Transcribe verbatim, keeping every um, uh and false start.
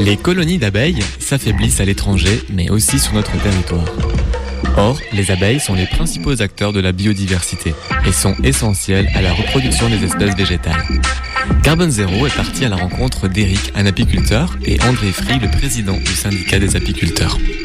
Les colonies d'abeilles s'affaiblissent à l'étranger, mais aussi sur notre territoire. Or, les abeilles sont les principaux acteurs de la biodiversité et sont essentielles à la reproduction des espèces végétales. Carbone Zéro est parti à la rencontre d'Éric, un apiculteur, et André Fry, le président du syndicat des apiculteurs.